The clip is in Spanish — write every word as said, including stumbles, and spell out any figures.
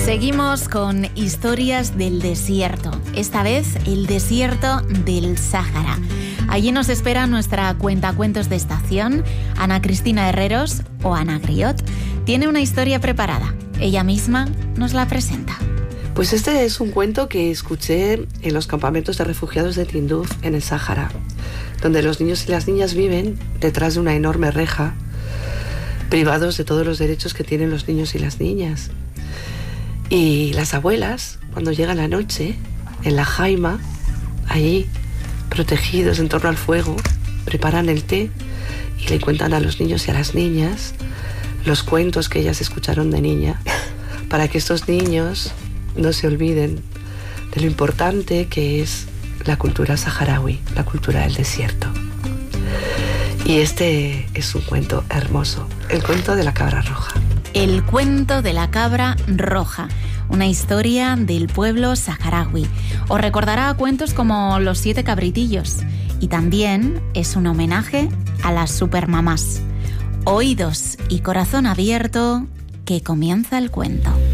Seguimos con historias del desierto, esta vez el desierto del Sáhara. Allí nos espera nuestra cuentacuentos de estación, Ana Cristina Herreros o Ana Griot. Tiene una historia preparada, ella misma nos la presenta. Pues este es un cuento que escuché en los campamentos de refugiados de Tinduf, en el Sáhara, donde los niños y las niñas viven detrás de una enorme reja, privados de todos los derechos que tienen los niños y las niñas. Y las abuelas, cuando llega la noche, en la jaima, allí, protegidos en torno al fuego, preparan el té y le cuentan a los niños y a las niñas los cuentos que ellas escucharon de niña, para que estos niños no se olviden de lo importante que es la cultura saharaui, la cultura del desierto. Y este es un cuento hermoso, el cuento de la cabra roja. El cuento de la cabra roja, una historia del pueblo saharaui. Os recordará a cuentos como Los siete cabritillos y también es un homenaje a las supermamás. Oídos y corazón abierto, que comienza el cuento.